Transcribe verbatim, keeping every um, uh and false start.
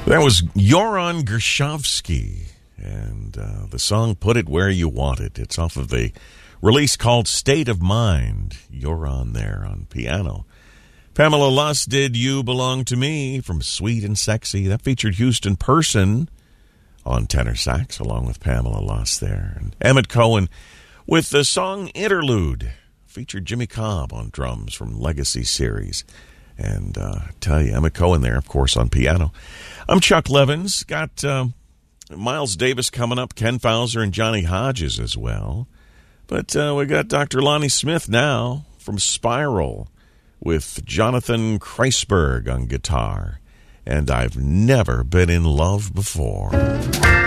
That was Joran Gershovsky, and uh, the song Put It Where You Want It. It's off of the release called State of Mind. Joran there on piano. Pamela Luss did You Belong to Me from Sweet and Sexy. That featured Houston Person on tenor sax along with Pamela Luss there. And Emmett Cohen with the song Interlude. Featured Jimmy Cobb on drums from Legacy Series. And uh, I tell you, Emmett Cohen there, of course, on piano. I'm Chuck Levins. Got uh, Miles Davis coming up, Ken Fauser, and Johnny Hodges as well. But uh, we got Doctor Lonnie Smith now from Spiral with Jonathan Kreisberg on guitar. And I've never been in love before.